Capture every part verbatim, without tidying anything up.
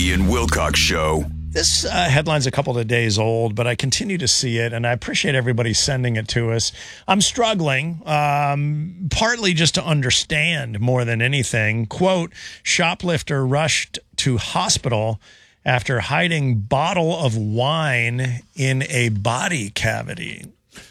Woody and Wilcox Show. This uh, headline's a couple of days old, but I continue to see it, and I appreciate everybody sending it to us. I'm struggling, um, partly just to understand more than anything. Quote, shoplifter rushed to hospital after hiding bottle of wine in a body cavity.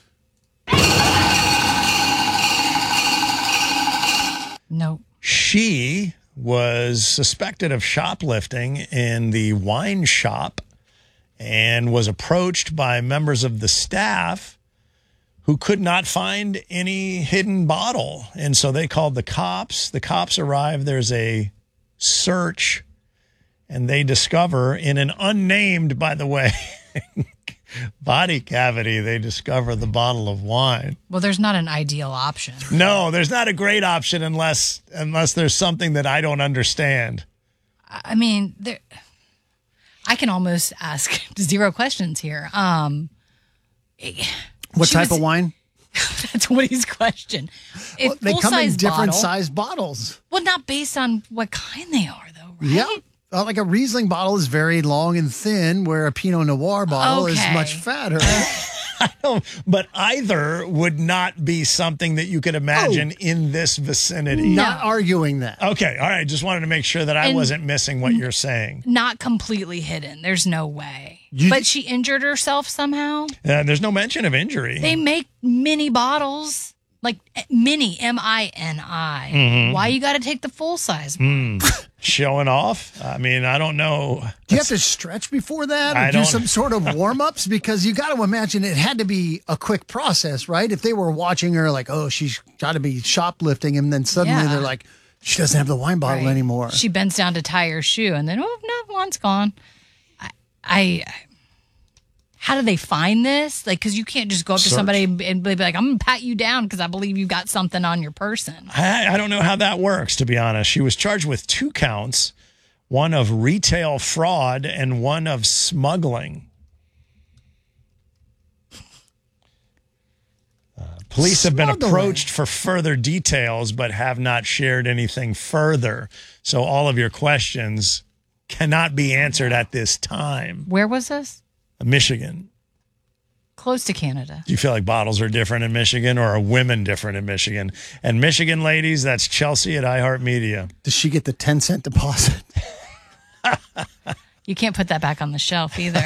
Nope. She was suspected of shoplifting in the wine shop and was approached by members of the staff who could not find any hidden bottle. And so they called the cops. The cops arrive. There's a search, and they discover in an unnamed, by the way, body cavity, they discover the bottle of wine. Well, there's not an ideal option. No, there's not a great option unless unless there's something that I don't understand. I mean, there, I can almost ask zero questions here. Um, what type was, of wine? That's Woody's question. Well, they come in different bottle, size bottles. Well, not based on what kind they are, though, right? Yeah. Uh, like a Riesling bottle is very long and thin, where a Pinot Noir bottle okay. is much fatter. I don't, but either would not be something that you could imagine oh, in this vicinity. Not no. arguing that. Okay, all right. Just wanted to make sure that I and wasn't missing what you're saying. Not completely hidden. There's no way. You, but she injured herself somehow? Uh, there's no mention of injury. They make mini bottles. Like mini, M I N I. Mm-hmm. Why you got to take the full size? Mm. Showing off? I mean, I don't know. Do you have to stretch before that or I do don't... some sort of warm-ups? Because you got to imagine it had to be a quick process, right? If they were watching her like, oh, she's got to be shoplifting, and then suddenly yeah. they're like, she doesn't have the wine bottle right. anymore. She bends down to tie her shoe, and then, oh, no, one's gone. I... I How do they find this? Like, because you can't just go up to Search. somebody and be like, I'm going to pat you down because I believe you've got something on your person. I, I don't know how that works, to be honest. She was charged with two counts, one of retail fraud and one of smuggling. Uh, police have been approached for further details, but have not shared anything further. So all of your questions cannot be answered at this time. Where was this? Michigan. Close to Canada. Do you feel like bottles are different in Michigan, or are women different in Michigan? And Michigan ladies, that's Chelsea at iHeartMedia. Does she get the ten cent deposit? You can't put that back on the shelf either.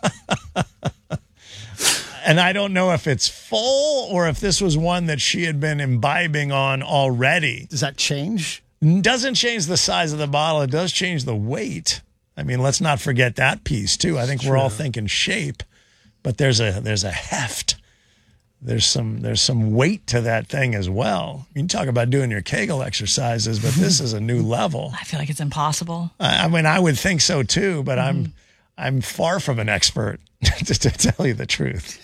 And I don't know if it's full or if this was one that she had been imbibing on already. Does that change? Doesn't change the size of the bottle. It does change the weight. I mean, let's not forget that piece too. I think True. we're all thinking shape, but there's a there's a heft. There's some there's some weight to that thing as well. You can talk about doing your Kegel exercises, but this is a new level. I feel like it's impossible. I, I mean, I would think so too, but mm-hmm. I'm I'm far from an expert to, to tell you the truth.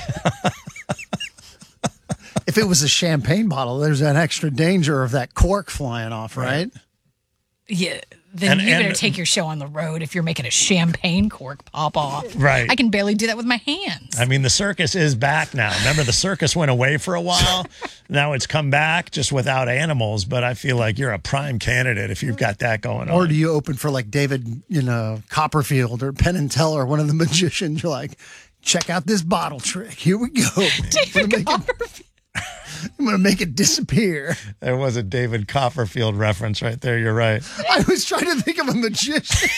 If it was a champagne bottle, there's that extra danger of that cork flying off, right? right. Yeah. Then And- you better and- take your show on the road if you're making a champagne cork pop off. Right. I can barely do that with my hands. I mean, the circus is back now. Remember, the circus went away for a while. Now it's come back just without animals, but I feel like you're a prime candidate if you've got that going on. Or do you open for like David, you know, Copperfield or Penn and Teller, one of the magicians? You're like, check out this bottle trick. Here we go. David Copperfield. I'm going to make it disappear. There was a David Copperfield reference right there. You're right. I was trying to think of a magician.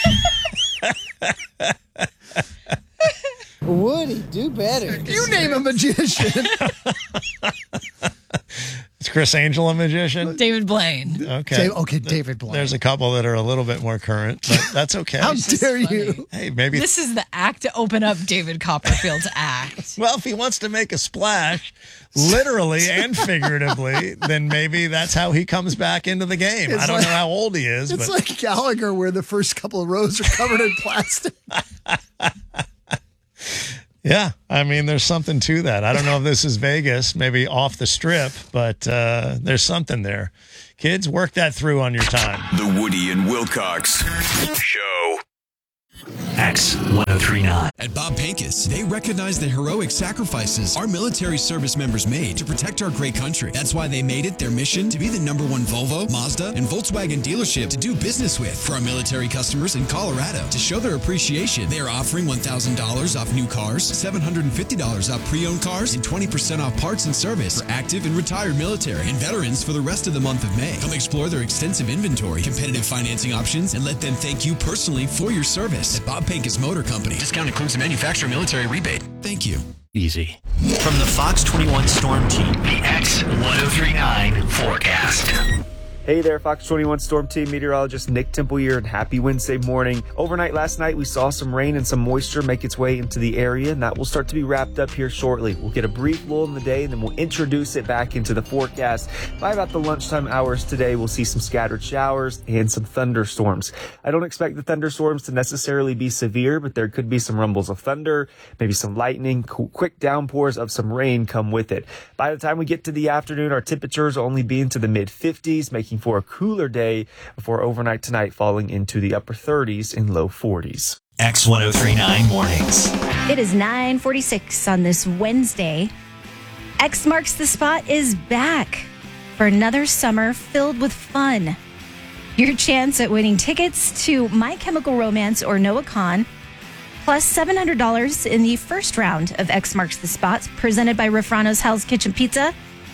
Woody, do better. You name a magician. Is Chris Angel a magician? David Blaine. Okay. Okay, David Blaine. There's a couple that are a little bit more current, but that's okay. How dare you? Hey, maybe. This is the act to open up David Copperfield's act. Well, if he wants to make a splash, literally and figuratively, then maybe that's how he comes back into the game. It's I don't like- know how old he is. It's but like Gallagher, where the first couple of rows are covered in plastic. Yeah, I mean, there's something to that. I don't know if this is Vegas, maybe off the strip, but uh, there's something there. Kids, work that through on your time. The Woody and Wilcox Show. X one oh three point nine. At Bob Pincus, they recognize the heroic sacrifices our military service members made to protect our great country. That's why they made it their mission to be the number one Volvo, Mazda, and Volkswagen dealership to do business with. For our military customers in Colorado, to show their appreciation, they are offering one thousand dollars off new cars, seven hundred fifty dollars off pre-owned cars, and twenty percent off parts and service for active and retired military and veterans for the rest of the month of May. Come explore their extensive inventory, competitive financing options, and let them thank you personally for your service. At Bob Pincus Motor Company. Discount includes a manufacturer military rebate. Thank you. Easy. From the Fox twenty-one Storm Team, the X one oh three point nine forecast. Hey there, Fox twenty-one Storm Team meteorologist Nick Temple here, and happy Wednesday morning. Overnight last night, we saw some rain and some moisture make its way into the area, and that will start to be wrapped up here shortly. We'll get a brief lull in the day, and then we'll introduce it back into the forecast. By about the lunchtime hours today, we'll see some scattered showers and some thunderstorms. I don't expect the thunderstorms to necessarily be severe, but there could be some rumbles of thunder, maybe some lightning, quick downpours of some rain come with it. By the time we get to the afternoon, our temperatures will only be into the mid fifties, making for a cooler day before overnight tonight falling into the upper thirties and low forties. X one oh three point nine mornings. It is nine forty-six on this Wednesday. X Marks the Spot is back for another summer filled with fun. Your chance at winning tickets to My Chemical Romance or Noah Kahan, plus seven hundred dollars in the first round of X Marks the Spot, presented by Refrano's Hell's Kitchen Pizza.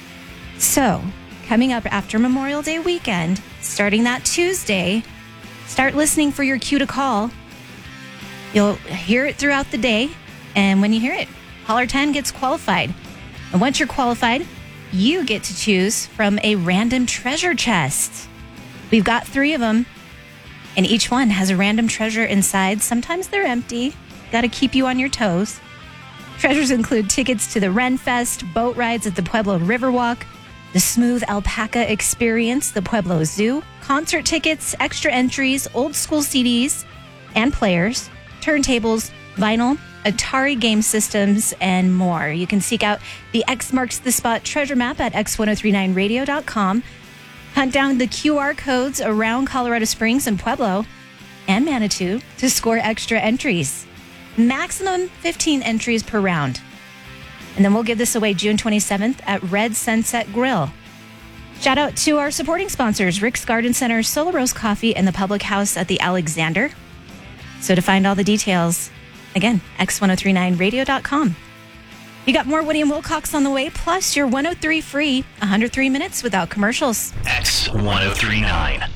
So, coming up after Memorial Day weekend, starting that Tuesday, start listening for your cue to call. You'll hear it throughout the day, and when you hear it, caller ten gets qualified. And once you're qualified, you get to choose from a random treasure chest. We've got three of them, and each one has a random treasure inside. Sometimes they're empty. Got to keep you on your toes. Treasures include tickets to the Ren Fest, boat rides at the Pueblo Riverwalk, the Smooth Alpaca Experience, the Pueblo Zoo, concert tickets, extra entries, old school C Ds and players, turntables, vinyl, Atari game systems, and more. You can seek out the X Marks the Spot treasure map at x ten thirty-nine radio dot com. Hunt down the Q R codes around Colorado Springs and Pueblo and Manitou to score extra entries. Maximum fifteen entries per round. And then we'll give this away June twenty-seventh at Red Sunset Grill. Shout out to our supporting sponsors, Rick's Garden Center, Solar Rose Coffee, and the Public House at the Alexander. So to find all the details, again, x ten thirty-nine radio dot com. You got more Woody and Wilcox on the way, plus your one oh three free, one hundred three minutes without commercials. X one oh three point nine.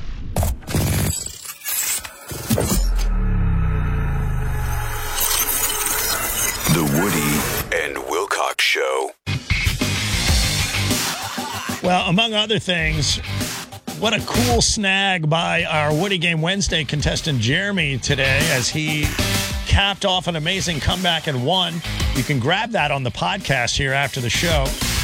The Woody and Wilcox Show. Well, among other things, what a cool snag by our Woody Game Wednesday contestant Jeremy today as he capped off an amazing comeback and won. You can grab that on the podcast here after the show.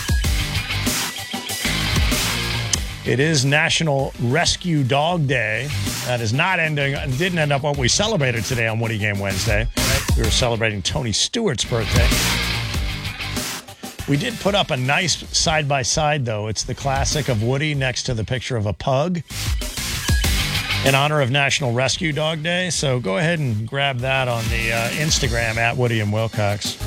It is National Rescue Dog Day. That is not ending, didn't end up what we celebrated today on Woody Game Wednesday. We were celebrating Tony Stewart's birthday. We did put up a nice side-by-side, though. It's the classic of Woody next to the picture of a pug in honor of National Rescue Dog Day. So go ahead and grab that on the uh, Instagram at Woody and Wilcox.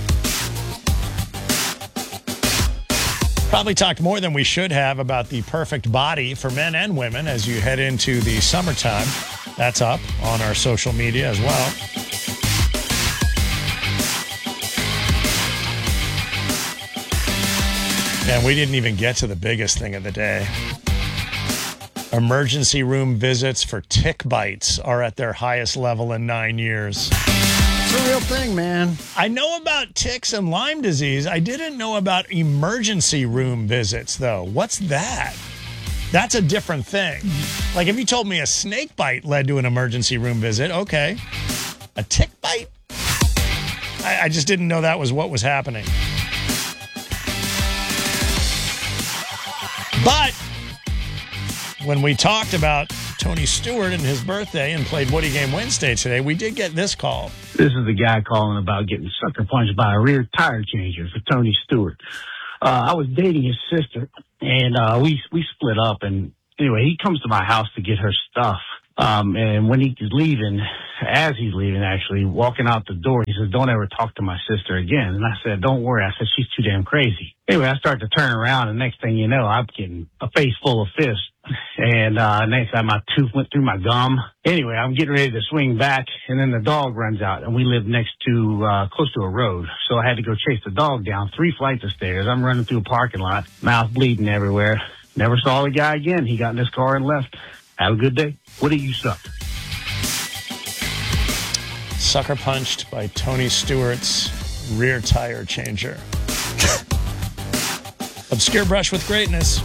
Probably talked more than we should have about the perfect body for men and women as you head into the summertime. That's up on our social media as well. And we didn't even get to the biggest thing of the day. Emergency room visits for tick bites are at their highest level in nine years. It's a real thing, man. I know about ticks and Lyme disease. I didn't know about emergency room visits, though. What's that? That's a different thing. Like, if you told me a snake bite led to an emergency room visit, okay. A tick bite? I, I just didn't know that was what was happening. But when we talked about Tony Stewart and his birthday and played Woody Game Wednesday today, we did get this call. This is the guy calling about getting sucker punched by a rear tire changer for Tony Stewart. Uh, I was dating his sister, and uh, we we split up. And anyway, he comes to my house to get her stuff. Um, and when he was leaving, as he's leaving, actually, walking out the door, he says, don't ever talk to my sister again. And I said, don't worry. I said, she's too damn crazy. Anyway, I start to turn around, and next thing you know, I'm getting a face full of fists. And uh, next time my tooth went through my gum. Anyway, I'm getting ready to swing back, and then the dog runs out, and we live next to, uh, close to a road. So I had to go chase the dog down three flights of stairs. I'm running through a parking lot, mouth bleeding everywhere. Never saw the guy again. He got in his car and left. Have a good day. What do you suck? Sucker punched by Tony Stewart's rear tire changer. Obscure brush with greatness.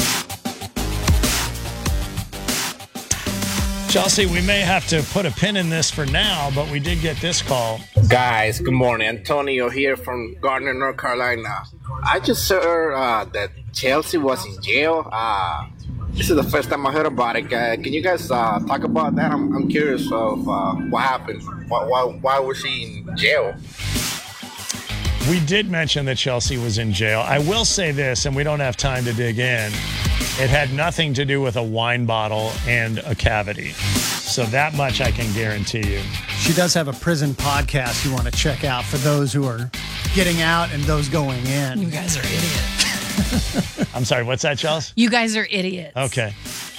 Chelsea, we may have to put a pin in this for now, but we did get this call. Guys, good morning. Antonio here from Gardner, North Carolina. I just heard uh, that Chelsea was in jail. Uh, this is the first time I heard about it. Uh, can you guys uh, talk about that? I'm, I'm curious of uh, what happened. Why, why, why was she in jail? We did mention that Chelsea was in jail. I will say this, and we don't have time to dig in. It had nothing to do with a wine bottle and a cavity. So that much I can guarantee you. She does have a prison podcast you want to check out for those who are getting out and those going in. You guys are idiots. I'm sorry, what's that, Chelsea? You guys are idiots. Okay.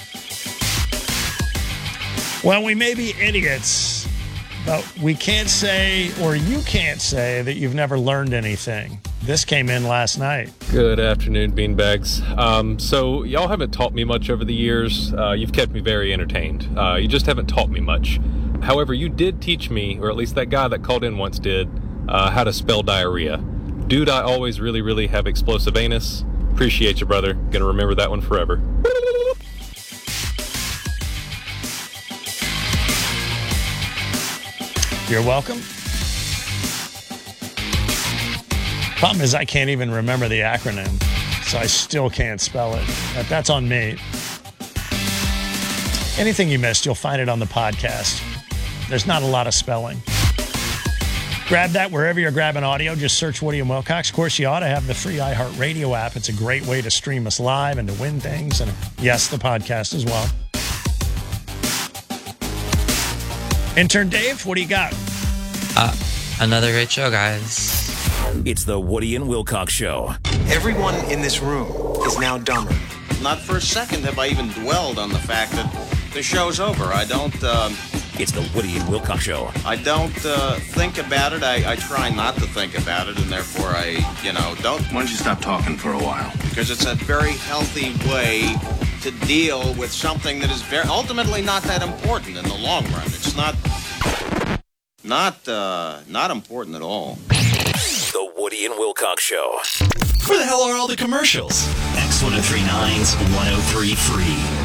Well, we may be idiots, but we can't say, or you can't say, that you've never learned anything. This came in last night. Good afternoon, beanbags. Um, so y'all haven't taught me much over the years. Uh, you've kept me very entertained. Uh, you just haven't taught me much. However, you did teach me, or at least that guy that called in once did, uh, how to spell diarrhea. Dude, I always really, really have explosive anus. Appreciate you, brother. Gonna remember that one forever. You're welcome. Problem is, I can't even remember the acronym, so I still can't spell it. But that's on me. Anything you missed, you'll find it on the podcast. There's not a lot of spelling. Grab that wherever you're grabbing audio. Just search Woody and Wilcox. Of course, you ought to have the free iHeartRadio app. It's a great way to stream us live and to win things. And yes, the podcast as well. Intern Dave, what do you got? Uh, another great show, guys. It's the Woody and Wilcox Show. Everyone in this room is now dumber. Not for a second have I even dwelled on the fact that the show's over. I don't... Uh, it's the Woody and Wilcox Show. I don't uh, think about it. I, I try not to think about it, and therefore I, you know, don't... Why don't you stop talking for a while? Because it's a very healthy way to deal with something that is very ultimately not that important in the long run. It's not... Not, uh, not important at all. The Woody and Wilcox Show. Where the hell are all the commercials? X one oh three nine's one oh three free.